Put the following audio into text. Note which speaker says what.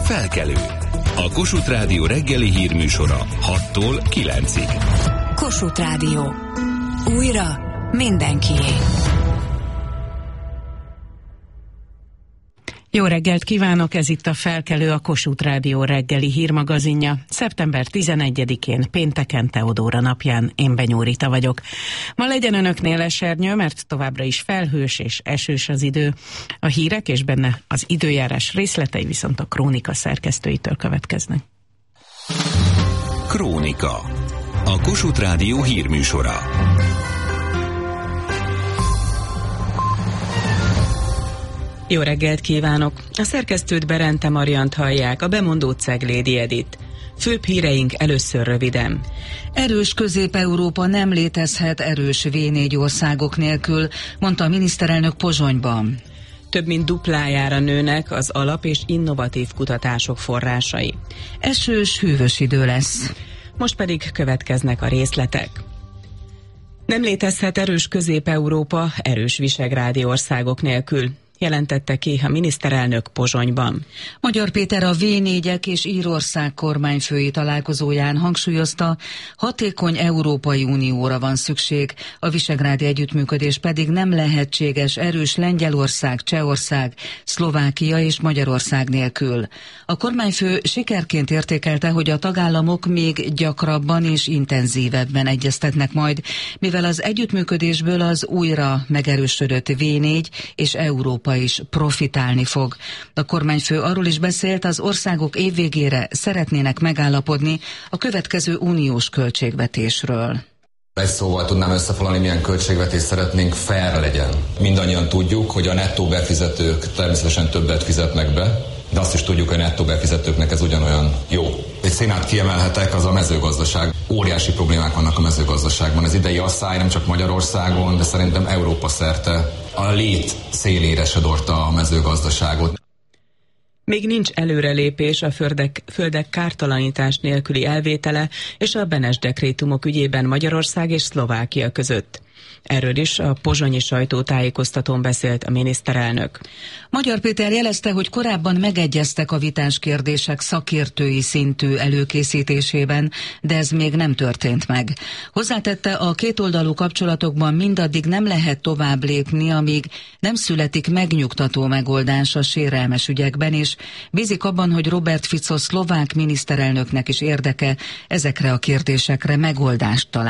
Speaker 1: Felkelő. A Kossuth Rádió reggeli hírműsora 6-tól 9-ig.
Speaker 2: Kossuth Rádió. Újra mindenkié. Jó reggelt kívánok, ez itt a Felkelő, a Kossuth Rádió reggeli hírmagazinja. Szeptember 11-én, pénteken, Teodóra napján, én Benyó Rita vagyok. Ma legyen önöknél esernyő, mert továbbra is felhős és esős az idő. A hírek és benne az időjárás részletei viszont a Krónika szerkesztőitől következnek.
Speaker 1: Krónika. A Kossuth Rádió hírműsora.
Speaker 3: Jó reggelt kívánok! A szerkesztőt Berente Mariant hallják, a bemondót Ceglédi Edit. Főbb híreink először röviden.
Speaker 4: Erős Közép-Európa nem létezhet erős V4 országok nélkül, mondta a miniszterelnök Pozsonyban.
Speaker 3: Több mint duplájára nőnek az alap- és innovatív kutatások forrásai.
Speaker 4: Esős, hűvös idő lesz.
Speaker 3: Most pedig következnek a részletek. Nem létezhet erős Közép-Európa erős visegrádi országok nélkül, jelentette ki a miniszterelnök Pozsonyban.
Speaker 4: Magyar Péter a V4-ek és Írország kormányfői találkozóján hangsúlyozta, hatékony Európai Unióra van szükség, a visegrádi együttműködés pedig nem lehetséges erős Lengyelország, Csehország, Szlovákia és Magyarország nélkül. A kormányfő sikerként értékelte, hogy a tagállamok még gyakrabban és intenzívebben egyeztetnek majd, mivel az együttműködésből az újra megerősödött V4 és Európa is profitálni fog. A kormányfő arról is beszélt, az országok évvégére szeretnének megállapodni a következő uniós költségvetésről.
Speaker 5: Egy szóval tudnám összefoglalni, milyen költségvetést szeretnénk, fair legyen. Mindannyian tudjuk, hogy a nettó befizetők természetesen többet fizetnek be, de azt is tudjuk, hogy a nettó befizetőknek ez ugyanolyan jó. Egy színát kiemelhetek, az a mezőgazdaság. Óriási problémák vannak a mezőgazdaságban. Az idei asszály nem csak Magyarországon, de szerintem Európa szerte a lét szélére sodorta a mezőgazdaságot.
Speaker 3: Még nincs előrelépés a földek kártalanítás nélküli elvétele és a Benes dekrétumok ügyében Magyarország és Szlovákia között. Erről is a pozsonyi sajtótájékoztatón beszélt a miniszterelnök.
Speaker 4: Magyar Péter jelezte, hogy korábban megegyeztek a vitás kérdések szakértői szintű előkészítésében, de ez még nem történt meg. Hozzátette, a kétoldalú kapcsolatokban mindaddig nem lehet tovább lépni, amíg nem születik megnyugtató megoldás a sérelmes ügyekben, és bízik abban, hogy Robert Fico szlovák miniszterelnöknek is érdeke ezekre a kérdésekre megoldást találni.